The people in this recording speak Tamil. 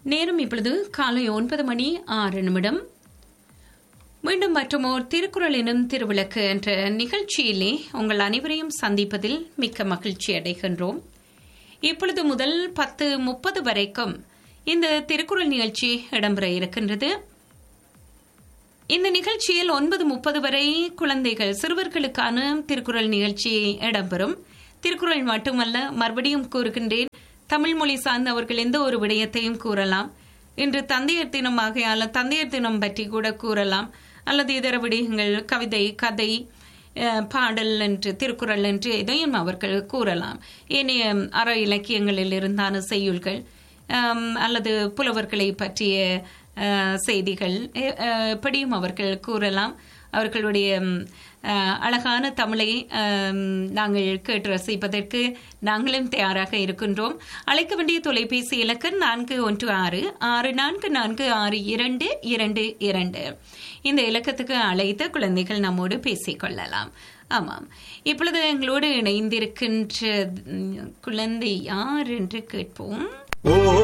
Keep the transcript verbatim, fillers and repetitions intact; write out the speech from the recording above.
நேரம் இப்பொழுது காலை ஒன்பது மணி ஆறு நிமிடம். மீண்டும் மற்றுமோர் திருக்குறள் எனும் திருவிளக்கு என்ற நிகழ்ச்சியிலே உங்கள் அனைவரையும் சந்திப்பதில் மிக்க மகிழ்ச்சி அடைகின்றோம். இப்பொழுது முதல் பத்து முப்பது வரைக்கும் இந்த திருக்குறள் நிகழ்ச்சி இடம்பெற இருக்கின்றது. இந்த நிகழ்ச்சியில் ஒன்பது முப்பது வரை குழந்தைகள் சிறுவர்களுக்கான திருக்குறள் நிகழ்ச்சி இடம்பெறும். திருக்குறள் மட்டுமல்ல, மறுபடியும் கூறுகின்றேன், தமிழ் மொழி சார்ந்தவர்கள் எந்த ஒரு விடயத்தையும் கூறலாம். இன்று தந்தையர் தினம் ஆகையால் தந்தையர் தினம் பற்றி கூட கூறலாம், அல்லது இதர விடயங்கள், கவிதை, கதை, பாடல் என்று திருக்குறள் என்று எதையும் அவர்கள் கூறலாம். ஏனைய அற இலக்கியங்களில் இருந்தான செய்யுள்கள் அல்லது புலவர்களை பற்றிய செய்திகள் எப்படியும் அவர்கள் கூறலாம். அவர்களுடைய அழகான தமிழை நாங்கள் கேட்டு ரசிப்பதற்கு நாங்களும் தயாராக இருக்கின்றோம். அழைக்க வேண்டிய தொலைபேசி இலக்கம் நான்கு ஒன்று ஆறு ஆறு நான்கு நான்கு ஆறு இரண்டு இரண்டு இரண்டு. இந்த இலக்கத்துக்கு அழைத்த குழந்தைகள் நம்மோடு பேசிக்கொள்ளலாம். ஆமாம், இப்பொழுது எங்களோடு இணைந்திருக்கின்ற குழந்தை யார் என்று கேட்போம்.